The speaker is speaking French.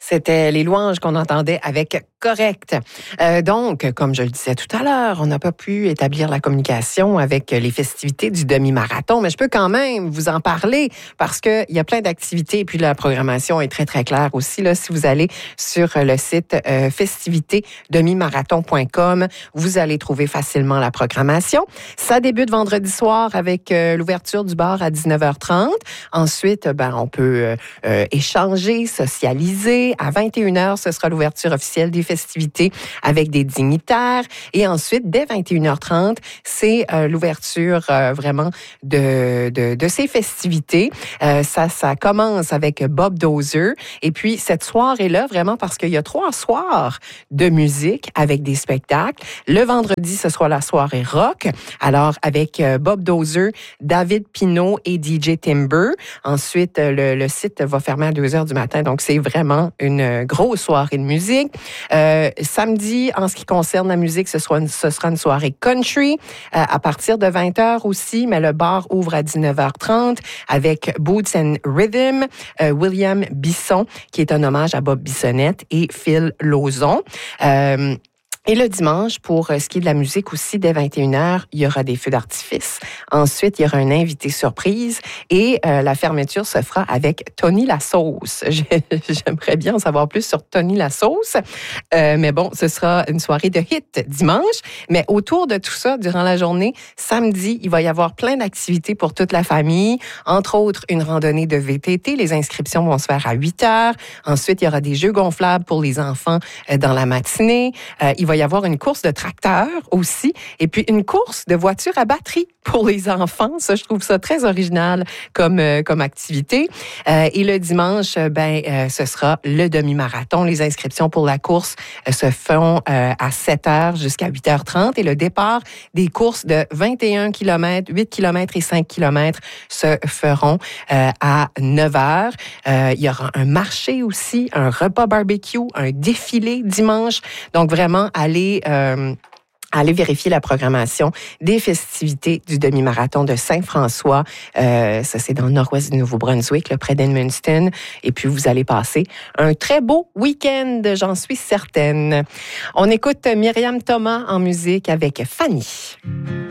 C'était les louanges qu'on entendait avec Correct. Donc, comme je le disais tout à l'heure, on n'a pas pu établir la communication avec les festivités du demi-marathon, mais je peux quand même vous en parler parce qu'il y a plein d'activités et puis la programmation est très, très claire aussi. Là, si vous allez sur le site festivités-demi-marathon.com, vous allez trouver facilement la programmation. Ça débute vendredi soir avec l'ouverture du bar à 19h30. Ensuite, on peut échanger, socialiser. À 21h, ce sera l'ouverture officielle des festivités avec des dignitaires. Et ensuite, dès 21h30, c'est l'ouverture vraiment de ces festivités. Ça commence avec Bob Dozer. Et puis, cette soirée-là, vraiment, parce qu'il y a 3 soirs de musique avec des spectacles. Le vendredi, ce sera la soirée rock. Alors, avec Bob Dozer, David Pinault et DJ Timber. Ensuite, le site va fermer à 2h du matin. Donc, c'est vraiment une grosse soirée de musique. Samedi, en ce qui concerne la musique, ce sera une soirée country à partir de 20h aussi, mais le bar ouvre à 19h30 avec Boots and Rhythm, William Bisson, qui est un hommage à Bob Bissonnette, et Phil Lauzon. Et le dimanche, pour ce qui est de la musique aussi, dès 21h, il y aura des feux d'artifice. Ensuite, il y aura un invité surprise et la fermeture se fera avec Tony la Sauce. J'aimerais bien en savoir plus sur Tony la Sauce. Mais bon, ce sera une soirée de hit dimanche. Mais autour de tout ça, durant la journée, samedi, il va y avoir plein d'activités pour toute la famille. Entre autres, une randonnée de VTT. Les inscriptions vont se faire à 8h. Ensuite, il y aura des jeux gonflables pour les enfants dans la matinée. Il va y avoir une course de tracteurs aussi, et puis une course de voitures à batterie pour les enfants. Ça, je trouve ça très original comme activité. Et le dimanche, ce sera le demi-marathon. Les inscriptions pour la course se font à 7h jusqu'à 8h30 et le départ des courses de 21 km, 8 km et 5 km se feront à 9h. Il y aura un marché aussi, un repas barbecue, un défilé dimanche. Donc, vraiment, allez vérifier la programmation des festivités du demi-marathon de Saint-François. Ça, c'est dans le nord-ouest du Nouveau-Brunswick, là, près d'Edmundston. Et puis, vous allez passer un très beau week-end, j'en suis certaine. On écoute Myriam Thomas en musique avec Fanny.